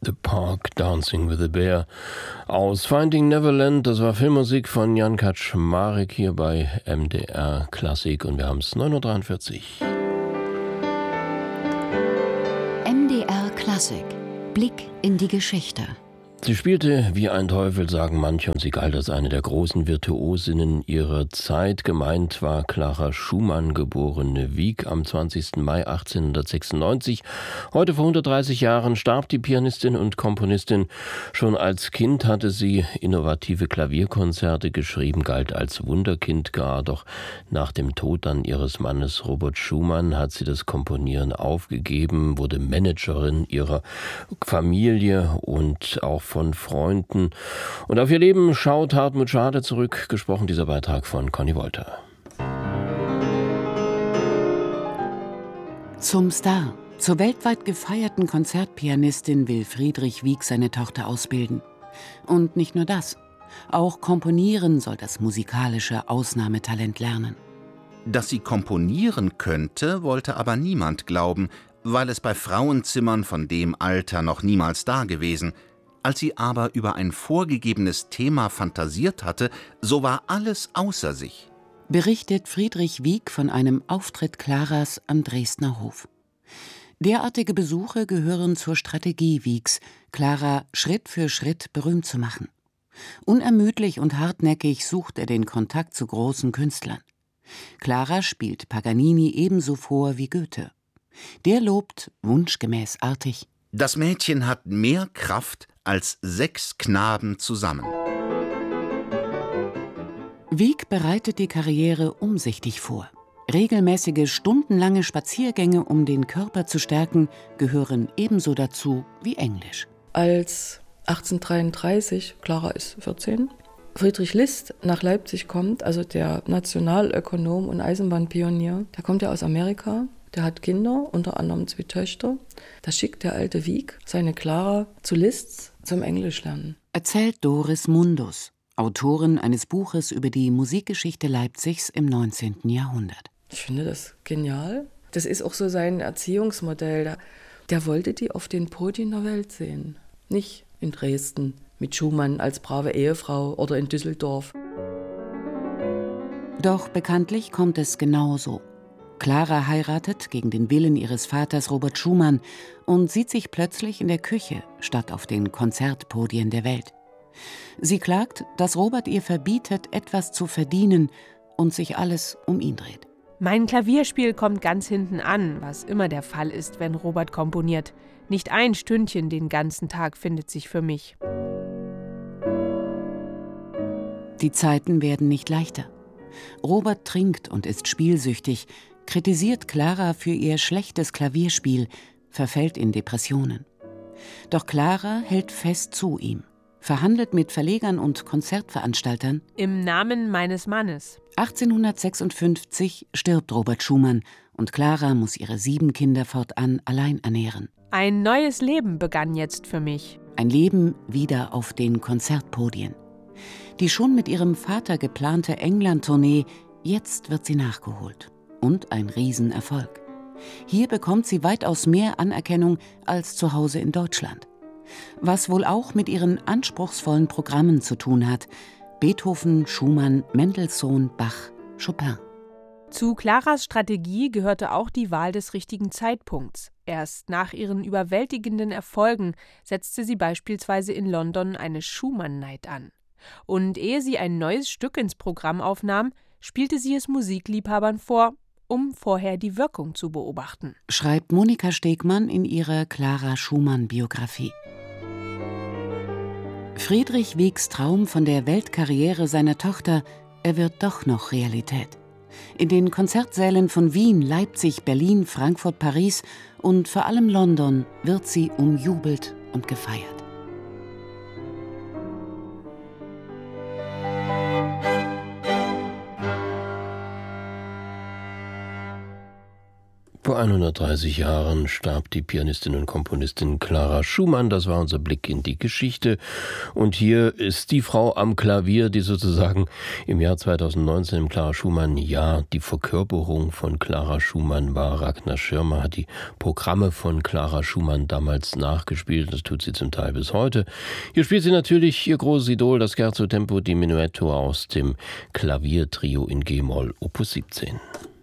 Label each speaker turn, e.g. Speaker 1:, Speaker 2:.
Speaker 1: The Park Dancing with a Bear aus Finding Neverland. Das war Filmmusik von Jan Kaczmarek hier bei MDR Klassik und wir haben es 9:43 Uhr.
Speaker 2: MDR Klassik. Blick in die Geschichte.
Speaker 1: Sie spielte wie ein Teufel, sagen manche, und sie galt als eine der großen Virtuosinnen ihrer Zeit. Gemeint war Clara Schumann, geborene Wieck, am 20. Mai 1896. Heute vor 130 Jahren starb die Pianistin und Komponistin. Schon als Kind hatte sie innovative Klavierkonzerte geschrieben, galt als Wunderkind gar. Doch nach dem Tod dann ihres Mannes Robert Schumann hat sie das Komponieren aufgegeben, wurde Managerin ihrer Familie und auch von Freunden. Und auf ihr Leben schaut Hartmut Schade zurück. Gesprochen dieser Beitrag von Conny Wolter.
Speaker 3: Zum Star, zur weltweit gefeierten Konzertpianistin will Friedrich Wieck seine Tochter ausbilden. Und nicht nur das. Auch Komponieren soll das musikalische Ausnahmetalent lernen.
Speaker 4: Dass sie komponieren könnte, wollte aber niemand glauben, weil es bei Frauenzimmern von dem Alter noch niemals dagewesen. Als sie aber über ein vorgegebenes Thema fantasiert hatte, so war alles außer sich.
Speaker 3: Berichtet Friedrich Wieck von einem Auftritt Claras am Dresdner Hof. Derartige Besuche gehören zur Strategie Wiecks, Clara Schritt für Schritt berühmt zu machen. Unermüdlich und hartnäckig sucht er den Kontakt zu großen Künstlern. Clara spielt Paganini ebenso vor wie Goethe. Der lobt, wunschgemäß artig:
Speaker 4: Das Mädchen hat mehr Kraft als 6 Knaben zusammen.
Speaker 3: Wieck bereitet die Karriere umsichtig vor. Regelmäßige stundenlange Spaziergänge, um den Körper zu stärken, gehören ebenso dazu wie Englisch.
Speaker 5: Als 1833, Clara ist 14, Friedrich List nach Leipzig kommt, also der Nationalökonom und Eisenbahnpionier, der kommt ja aus Amerika. Der hat Kinder, unter anderem 2 Töchter. Da schickt der alte Wieck seine Clara zu Liszt zum Englischlernen.
Speaker 3: Erzählt Doris Mundus, Autorin eines Buches über die Musikgeschichte Leipzigs im 19. Jahrhundert.
Speaker 5: Ich finde das genial. Das ist auch so sein Erziehungsmodell. Der wollte die auf den Podien der Welt sehen. Nicht in Dresden mit Schumann als brave Ehefrau oder in Düsseldorf.
Speaker 3: Doch bekanntlich kommt es genauso. Clara heiratet gegen den Willen ihres Vaters Robert Schumann und sieht sich plötzlich in der Küche statt auf den Konzertpodien der Welt. Sie klagt, dass Robert ihr verbietet, etwas zu verdienen und sich alles um ihn dreht.
Speaker 6: Mein Klavierspiel kommt ganz hinten an, was immer der Fall ist, wenn Robert komponiert. Nicht ein Stündchen den ganzen Tag findet sich für mich.
Speaker 3: Die Zeiten werden nicht leichter. Robert trinkt und ist spielsüchtig, kritisiert Clara für ihr schlechtes Klavierspiel, verfällt in Depressionen. Doch Clara hält fest zu ihm, verhandelt mit Verlegern und Konzertveranstaltern.
Speaker 6: Im Namen meines Mannes.
Speaker 3: 1856 stirbt Robert Schumann und Clara muss ihre 7 Kinder fortan allein ernähren.
Speaker 6: Ein neues Leben begann jetzt für mich.
Speaker 3: Ein Leben wieder auf den Konzertpodien. Die schon mit ihrem Vater geplante England-Tournee, jetzt wird sie nachgeholt. Und ein Riesenerfolg. Hier bekommt sie weitaus mehr Anerkennung als zu Hause in Deutschland. Was wohl auch mit ihren anspruchsvollen Programmen zu tun hat. Beethoven, Schumann, Mendelssohn, Bach, Chopin.
Speaker 6: Zu Claras Strategie gehörte auch die Wahl des richtigen Zeitpunkts. Erst nach ihren überwältigenden Erfolgen setzte sie beispielsweise in London eine Schumann-Night an. Und ehe sie ein neues Stück ins Programm aufnahm, spielte sie es Musikliebhabern vor, um vorher die Wirkung zu beobachten.
Speaker 3: Schreibt Monika Stegmann in ihrer Clara Schumann-Biografie. Friedrich Wiecks Traum von der Weltkarriere seiner Tochter, er wird doch noch Realität. In den Konzertsälen von Wien, Leipzig, Berlin, Frankfurt, Paris und vor allem London wird sie umjubelt und gefeiert.
Speaker 1: Vor Vor 130 Jahren starb die Pianistin und Komponistin Clara Schumann. Das war unser Blick in die Geschichte. Und hier ist die Frau am Klavier, die sozusagen im Jahr 2019 im Clara Schumann-Jahr die Verkörperung von Clara Schumann war. Ragnar Schirmer hat die Programme von Clara Schumann damals nachgespielt. Das tut sie zum Teil bis heute. Hier spielt sie natürlich ihr großes Idol, das Scherzo Tempo di Menuetto aus dem Klaviertrio in G-Moll, Opus 17.